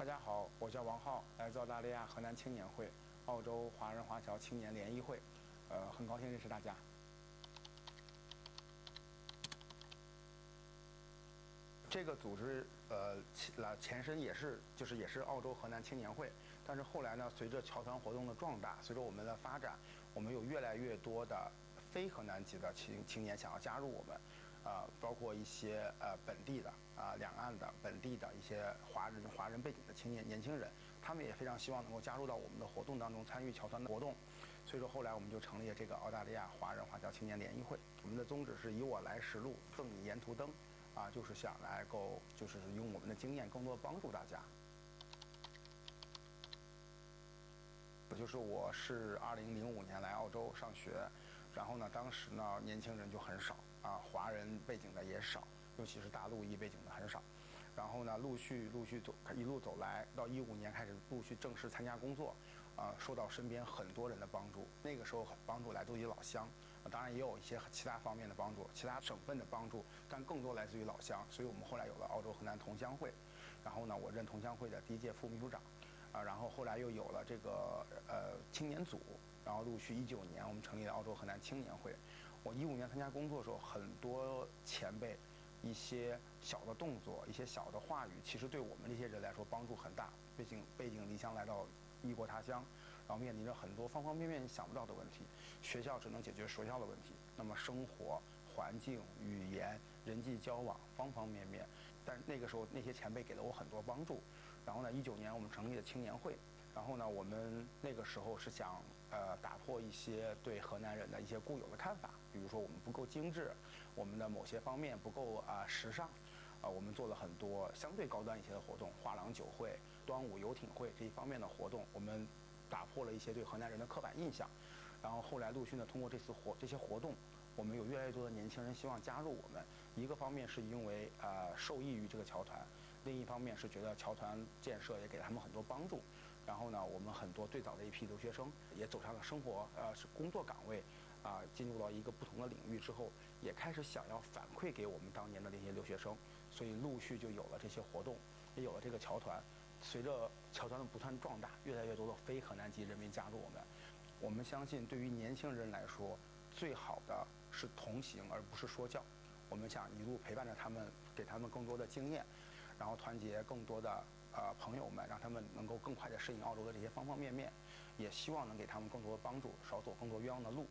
家好，我叫王浩，来自澳大利亚河南青年会，澳洲华人华侨青年联谊会，很高兴认识大家。这个组织前身也是澳洲河南青年会，但是后来呢，随着侨团活动的壮大，随着我们的发展，我们有越来越多的非河南籍的青年想要加入我们，包括一些本地的两岸的本地的一些华人背景的年轻人，他们也非常希望能够加入到我们的活动当中，参与侨团的活动。所以说后来我们就成立了这个澳大利亚华人华侨青年联谊会。我们的宗旨是以我来实录，赠你沿途灯。就是想就是用我们的经验更多帮助大家。我是2005年来澳洲上学，然后呢，当时呢年轻人就很少华人背景的也少，尤其是大陆裔背景的很少。然后呢，陆续一路走来，到15年开始陆续正式参加工作，受到身边很多人的帮助。那个时候帮助来自于老乡，当然也有一些其他方面的帮助，其他省份的帮助，但更多来自于老乡。所以我们后来有了澳洲河南同乡会，然后呢，我任同乡会的第1届副秘书长，然后后来又有了这个青年组，然后陆续19年我们成立了澳洲河南青年会。我15年参加工作的时候，很多前辈一些小的动作，一些小的话语，其实对我们这些人来说帮助很大。背井离乡来到异国他乡，然后面临着很多方方面面想不到的问题。学校只能解决学校的问题，那么生活环境、语言、人际交往方方面面。但那个时候那些前辈给了我很多帮助。然后呢，19年我们成立了青年会。然后呢，我们那个时候是想打破一些对河南人的一些固有的看法，比如说我们不够精致，我们的某些方面不够时尚，我们做了很多相对高端一些的活动，画廊酒会、端午游艇会这一方面的活动，我们打破了一些对河南人的刻板印象。然后后来陆续呢，通过这些活动，我们有越来越多的年轻人希望加入我们。一个方面是因为受益于这个侨团，另一方面是觉得侨团建设也给他们很多帮助。然后呢，我们很多最早的一批留学生也走上了工作岗位，进入到一个不同的领域之后，也开始想要反馈给我们当年的那些留学生，所以陆续就有了这些活动，也有了这个侨团。随着侨团的不断壮大，越来越多的非河南籍人民加入我们。我们相信，对于年轻人来说，最好的是同行，而不是说教。我们想一路陪伴着他们，给他们更多的经验，然后团结更多的朋友们，让他们能够更快地适应澳洲的这些方方面面，也希望能给他们更多的帮助，少走更多冤枉的路。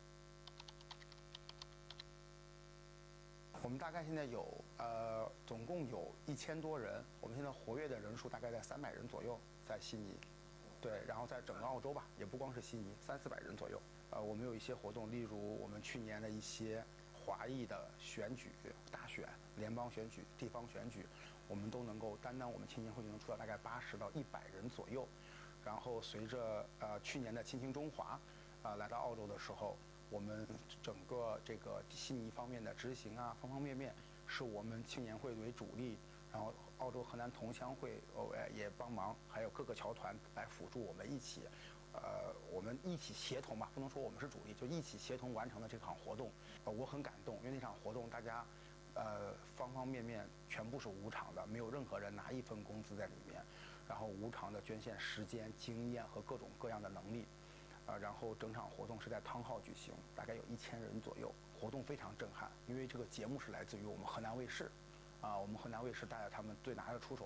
我们大概现在总共有1000多人，我们现在活跃的人数大概在300人左右，在悉尼。对，然后在整个澳洲吧，也不光是悉尼，300-400人左右。我们有一些活动，例如我们去年的一些华裔的选举、大选、联邦选举、地方选举，我们都能够担当我们青年会就能出到大概80到100人左右。然后随着去年的亲情中华来到澳洲的时候，我们整个这个悉尼方面的执行方方面面是我们青年会为主力，然后澳洲河南同乡会也帮忙，还有各个侨团来辅助我们一起，我们一起协同吧，不能说我们是主力，就一起协同完成了这场活动。我很感动，因为那场活动大家方方面面全部是无偿的，没有任何人拿1分工资在里面，然后无偿的捐献时间、经验和各种各样的能力。然后整场活动是在汤浩举行，大概有1000人左右，活动非常震撼。因为这个节目是来自于我们河南卫视，我们河南卫视带着他们最拿得出手